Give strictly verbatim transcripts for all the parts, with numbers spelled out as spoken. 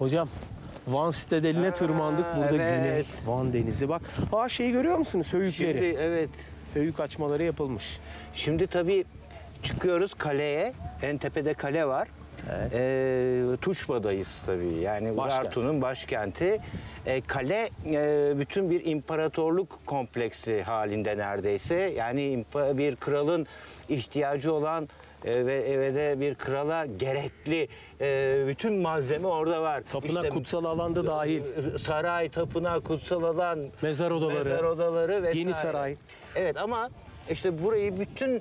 Hocam Van Sitedeline tırmandık. Burada evet. Güney Van Denizi. Bak, ha şeyi görüyor musunuz? Höyükleri. Şimdi evet. Höyük açmaları yapılmış. Şimdi tabii çıkıyoruz kaleye. En tepede kale var. Evet. Ee, Tuşba'dayız tabii. Yani Başkent. Urartu'nun başkenti. Ee, kale e, bütün bir imparatorluk kompleksi halinde neredeyse. Yani impa- bir kralın ihtiyacı olan e, ve evde bir krala gerekli e, bütün malzeme orada var. Tapınak, İşte, kutsal alanda dahil. saray, tapınak, kutsal alan, Mezar odaları. mezar odaları vesaire. Yeni saray. Evet ama işte burayı bütün e,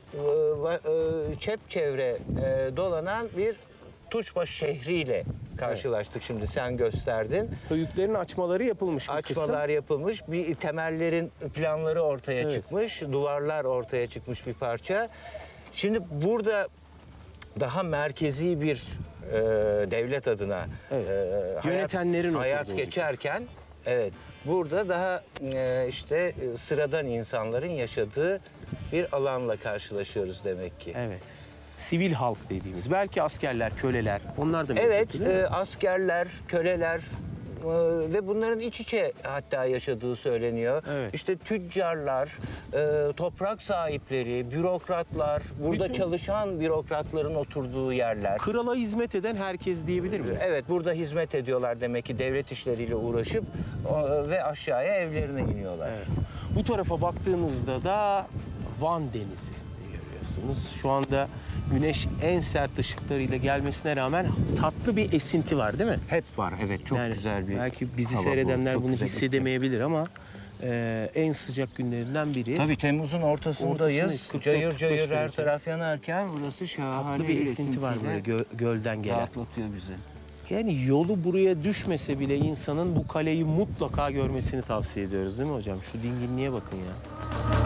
e, çepçevre e, dolanan bir Tuşba şehriyle karşılaştık, şimdi sen gösterdin. Höyüklerin açmaları yapılmış bir Açmalar kısım. yapılmış, bir temellerin planları ortaya Evet. çıkmış, duvarlar ortaya çıkmış bir parça. Şimdi burada daha merkezi bir e, devlet adına Evet. e, hayat, Yönetenlerin hayat oturduğu bir geçerken, evet, burada daha e, işte e, sıradan insanların yaşadığı bir alanla karşılaşıyoruz demek ki. Evet. Sivil halk dediğimiz. Belki askerler, köleler. Onlar da mevcut, Evet, değil mi? e, askerler, köleler e, ve bunların iç içe hatta yaşadığı söyleniyor. Evet. İşte tüccarlar, e, toprak sahipleri, bürokratlar, burada Bütün- çalışan bürokratların oturduğu yerler. Krala hizmet eden herkes diyebilir miyiz? Evet, burada hizmet ediyorlar demek ki, devlet işleriyle uğraşıp o, ve aşağıya evlerine iniyorlar. Evet. Bu tarafa baktığınızda da Van Denizi görüyorsunuz. Şu anda güneş en sert ışıklarıyla gelmesine rağmen tatlı bir esinti var, değil mi? Hep var, evet, çok Yani güzel bir belki bizi hava bu, seyredenler çok bunu güzel hissedemeyebilir ama e, en sıcak günlerinden biri. Tabii Temmuz'un ortasındayız. Ortasındayız, kırk dört, Cayır kırk beş cayır her derece. taraf yanarken burası şahane Tatlı bir esinti var böyle esintiyle gö- gölden gelen. rahatlatıyor bizi. Yani yolu buraya düşmese bile insanın bu kaleyi mutlaka görmesini tavsiye ediyoruz, değil mi hocam? Şu dinginliğe bakın ya.